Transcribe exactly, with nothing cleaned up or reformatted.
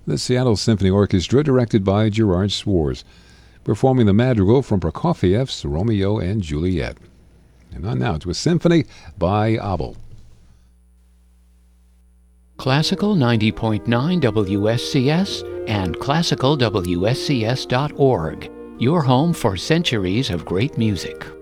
The Seattle Symphony Orchestra, directed by Gerard Swartz, performing the madrigal from Prokofiev's Romeo and Juliet. And on now to a symphony by Abel. Classical ninety point nine W S C S and classical W S C S dot org, your home for centuries of great music.